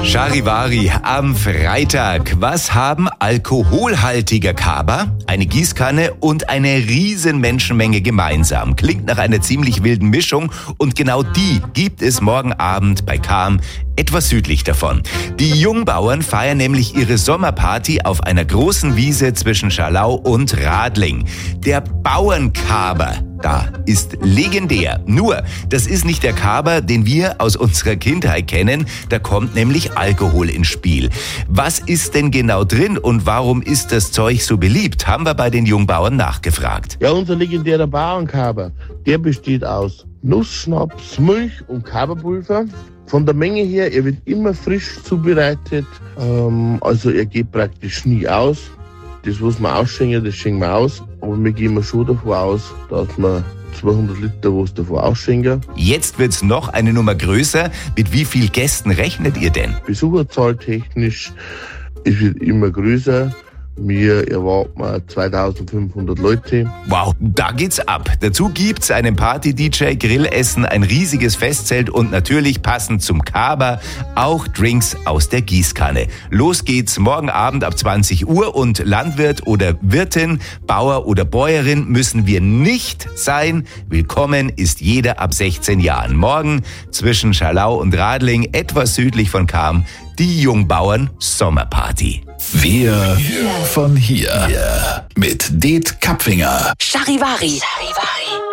Charivari am Freitag. Was haben alkoholhaltiger Kaba, eine Gießkanne und eine riesen Menschenmenge gemeinsam? Klingt nach einer ziemlich wilden Mischung und genau die gibt es morgen Abend bei Cham, etwas südlich davon. Die Jungbauern feiern nämlich ihre Sommerparty auf einer großen Wiese zwischen Schalau und Radling. Der Bauernkaber da ist legendär. Nur, das ist nicht der Kaber, den wir aus unserer Kindheit kennen. Da kommt nämlich Alkohol ins Spiel. Was ist denn genau drin und warum ist das Zeug so beliebt? Haben wir bei den Jungbauern nachgefragt. Ja, unser legendärer Bauernkaber, der besteht aus Nussschnaps, Milch und Kaberpulver. Von der Menge her, er wird immer frisch zubereitet. Also er geht praktisch nie aus. Das, was wir ausschenken, das schenken wir aus. Aber wir gehen schon davon aus, dass wir 200 Liter was davon ausschenken. Jetzt wird's noch eine Nummer größer. Mit wie viel Gästen rechnet ihr denn? Besucherzahl technisch, es wird immer größer. Wir erwarten 2500 Leute. Wow, da geht's ab. Dazu gibt's einen Party-DJ, Grillessen, ein riesiges Festzelt und natürlich passend zum Kaber auch Drinks aus der Gießkanne. Los geht's morgen Abend ab 20 Uhr und Landwirt oder Wirtin, Bauer oder Bäuerin müssen wir nicht sein. Willkommen ist jeder ab 16 Jahren. Morgen zwischen Schalau und Radling, etwas südlich von Cham, die Jungbauern Sommerparty. Wir von hier. Mit Det Kapfinger. Charivari.